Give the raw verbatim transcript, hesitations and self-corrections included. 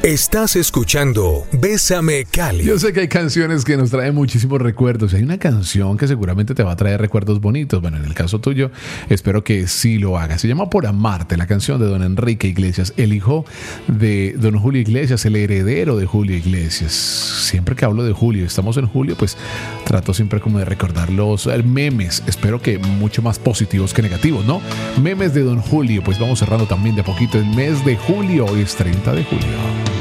Estás escuchando Bésame Cali. Yo sé que hay canciones que nos traen muchísimos recuerdos. Hay una canción que seguramente te va a traer recuerdos bonitos. Bueno, en el caso tuyo, espero que sí lo haga. Se llama Por Amarte, la canción de don Enrique Iglesias, el hijo de don Julio Iglesias, el heredero de Julio Iglesias. Siempre que hablo de Julio, estamos en julio, pues trato siempre como de recordar los memes. Espero que mucho más positivos que negativos, ¿no? Memes de don Julio. Pues vamos cerrando también de a poquito el mes de julio. Hoy es treinta de julio.